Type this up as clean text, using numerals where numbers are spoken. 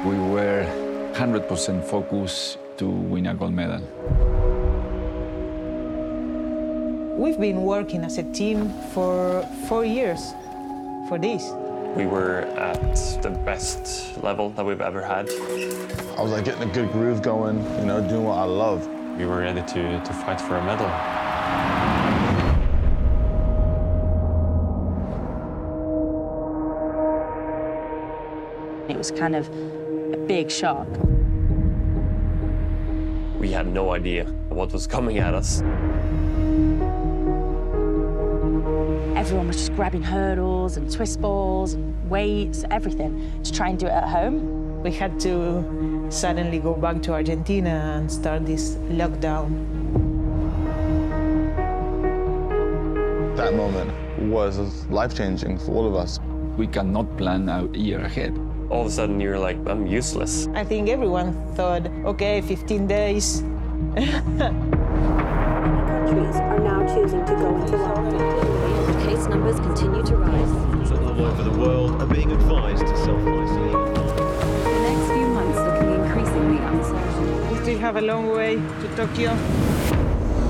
We were 100% focused to win a gold medal. We've been working as a team for 4 years for this. We were at the best level that we've ever had. I was like getting a good groove going, you know, doing what I love. We were ready to fight for a medal. It was kind of a big shock. We had no idea what was coming at us. Everyone was just grabbing hurdles and twist balls and weights, everything, to try and do it at home. We had to suddenly go back to Argentina and start this lockdown. That moment was life-changing for all of us. We cannot plan a year ahead. All of a sudden, you're like, I'm useless. I think everyone thought, okay, 15 days. Many countries are now choosing to go into lockdown. Case numbers continue to rise. All over the world are being advised to self-isolate. The next few months looking increasingly uncertain. We still have a long way to Tokyo.